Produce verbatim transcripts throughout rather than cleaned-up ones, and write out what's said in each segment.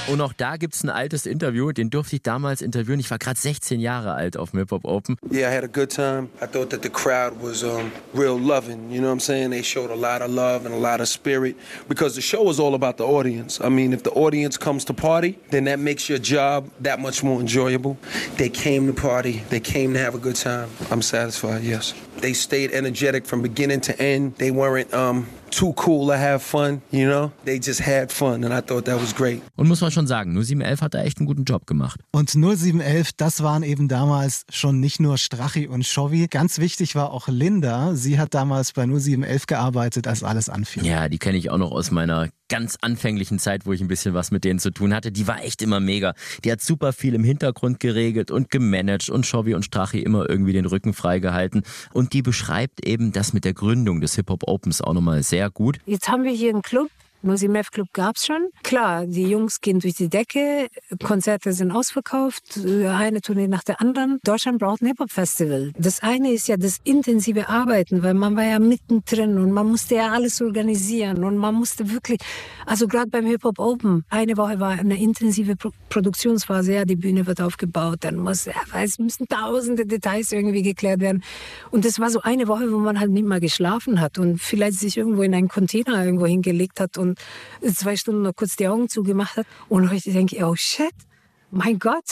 Und auch da gibt es ein altes Interview, den durfte ich damals interviewen. Ich war gerade sechzehn Jahre alt auf dem Hip-Hop Open. Yeah, I had a good time. I thought that the crowd was um, real loving, you know what I'm saying? They showed a lot of love and a lot of spirit because the show is all about the audience. I mean, if the audience comes to party, then that makes your job that much more enjoyable. They came to party, they came to have a good time. I'm satisfied, yes. They stayed energetic from beginning to end. They weren't um, too cool to have fun, you know? They just had fun and I thought that was great. Und muss man schon sagen, null sieben elf hat da echt einen guten Job gemacht. Und null sieben elf, das waren eben damals schon nicht nur Strachi und Chovy. Ganz wichtig war auch Linda. Sie hat damals bei null sieben elf gearbeitet, als alles anfing. Ja, die kenne ich auch noch aus meiner ganz anfänglichen Zeit, wo ich ein bisschen was mit denen zu tun hatte. Die war echt immer mega. Die hat super viel im Hintergrund geregelt und gemanagt und Chovy und Strachi immer irgendwie den Rücken freigehalten. Und die beschreibt eben das mit der Gründung des Hip-Hop Opens auch nochmal sehr gut. Jetzt haben wir hier einen Club. null sieben elf Club gab es schon. Klar, die Jungs gehen durch die Decke, Konzerte sind ausverkauft, eine Tournee nach der anderen. Deutschland braucht ein Hip-Hop-Festival. Das eine ist ja das intensive Arbeiten, weil man war ja mittendrin und man musste ja alles organisieren und man musste wirklich, also gerade beim Hip-Hop Open, eine Woche war eine intensive Pro- Produktionsphase, ja, die Bühne wird aufgebaut, dann muss, ja, es müssen tausende Details irgendwie geklärt werden. Und das war so eine Woche, wo man halt nicht mal geschlafen hat und vielleicht sich irgendwo in einen Container irgendwo hingelegt hat und zwei Stunden noch kurz die Augen zugemacht hat. Und heute denke ich, oh shit, mein Gott.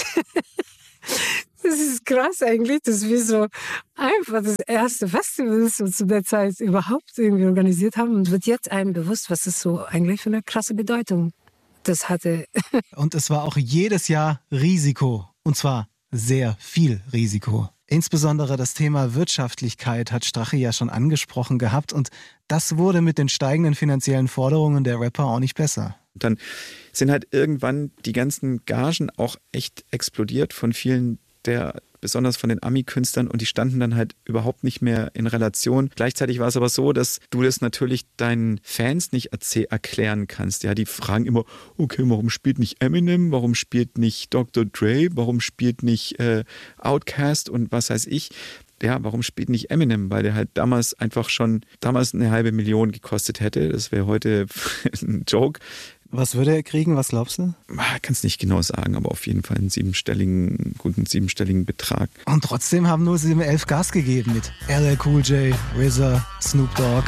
Das ist krass eigentlich, dass wir so einfach das erste Festival so zu der Zeit überhaupt irgendwie organisiert haben. Und wird jetzt einem bewusst, was das so eigentlich für eine krasse Bedeutung das hatte. Und es war auch jedes Jahr Risiko. Und zwar sehr viel Risiko. Insbesondere das Thema Wirtschaftlichkeit hat Strachi ja schon angesprochen gehabt und das wurde mit den steigenden finanziellen Forderungen der Rapper auch nicht besser. Dann sind halt irgendwann die ganzen Gagen auch echt explodiert von vielen der, besonders von den Ami-Künstlern und die standen dann halt überhaupt nicht mehr in Relation. Gleichzeitig war es aber so, dass du das natürlich deinen Fans nicht erzäh- erklären kannst. Ja, die fragen immer, okay, warum spielt nicht Eminem, warum spielt nicht Doktor Dre, warum spielt nicht äh, Outkast und was weiß ich. Ja, warum spielt nicht Eminem? Weil der halt damals einfach schon, damals eine halbe Million gekostet hätte. Das wäre heute ein Joke. Was würde er kriegen, was glaubst du? Ich kann es nicht genau sagen, aber auf jeden Fall einen siebenstelligen, guten siebenstelligen Betrag. Und trotzdem haben null sieben elf Gas gegeben mit L L Cool J, R Z A, Snoop Dogg.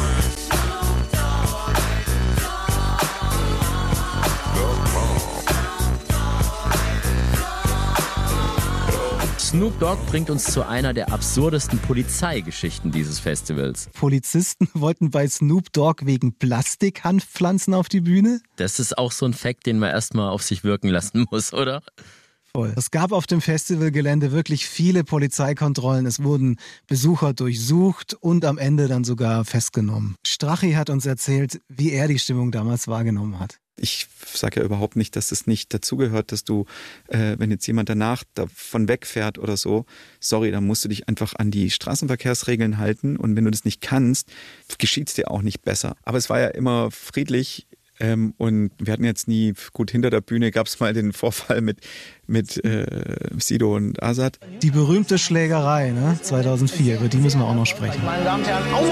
Snoop Dogg bringt uns zu einer der absurdesten Polizeigeschichten dieses Festivals. Polizisten wollten bei Snoop Dogg wegen Plastik-Hanfpflanzen auf die Bühne? Das ist auch so ein Fact, den man erstmal auf sich wirken lassen muss, oder? Voll. Es gab auf dem Festivalgelände wirklich viele Polizeikontrollen. Es wurden Besucher durchsucht und am Ende dann sogar festgenommen. Strachi hat uns erzählt, wie er die Stimmung damals wahrgenommen hat. Ich sage ja überhaupt nicht, dass es nicht dazugehört, dass du, äh, wenn jetzt jemand danach davon wegfährt oder so, sorry, dann musst du dich einfach an die Straßenverkehrsregeln halten und wenn du das nicht kannst, geschieht es dir auch nicht besser. Aber es war ja immer friedlich ähm, und wir hatten jetzt nie, gut, hinter der Bühne gab es mal den Vorfall mit, mit äh, Sido und Azad. Die berühmte Schlägerei, ne? zweitausendvier, über die müssen wir auch noch sprechen. Meine Damen und Herren,